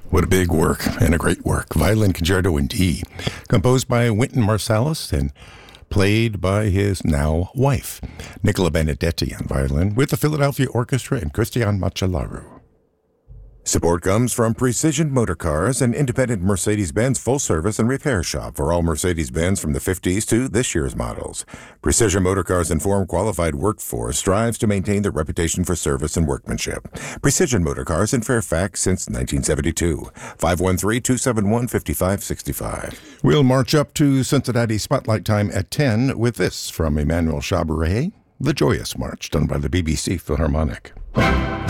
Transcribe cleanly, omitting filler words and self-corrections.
What a big work and a great work. Violin Concerto in D, composed by Wynton Marsalis and played by his now wife, Nicola Benedetti on violin, with the Philadelphia Orchestra and Christian Macellaro. Support comes from Precision Motor Cars, an independent Mercedes-Benz full-service and repair shop for all Mercedes-Benz from the 50s to this year's models. Precision Motor Cars' informed, qualified workforce strives to maintain their reputation for service and workmanship. Precision Motor Cars in Fairfax since 1972. 513-271-5565. We'll march up to Cincinnati Spotlight Time at 10 with this from Emmanuel Chauberet, The Joyous March, done by the BBC Philharmonic.